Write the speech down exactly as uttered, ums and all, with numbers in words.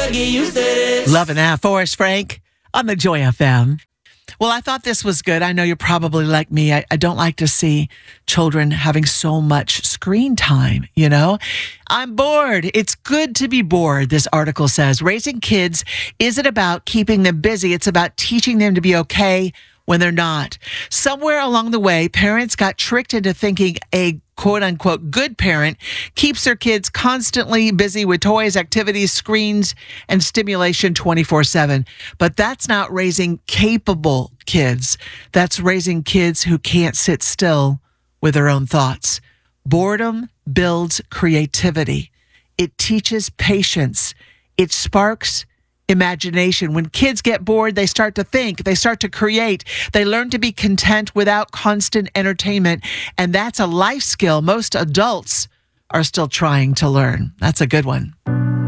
y ustedes. Loving that, Forrest Frank on the Joy F M. Well, I thought this was good. I know you're probably like me. I, I don't like to see children having so much screen time, you know? I'm bored. It's good to be bored, this article says. Raising kids isn't about keeping them busy. It's about teaching them to be okay when they're not. Somewhere along the way, parents got tricked into thinking a quote unquote good parent keeps their kids constantly busy with toys, activities, screens, and stimulation twenty-four seven. But that's not raising capable kids. That's raising kids who can't sit still with their own thoughts. Boredom builds creativity. It teaches patience. It sparks imagination. When kids get bored, they start to think, they start to create, they learn to be content without constant entertainment. And that's a life skill most adults are still trying to learn. That's a good one.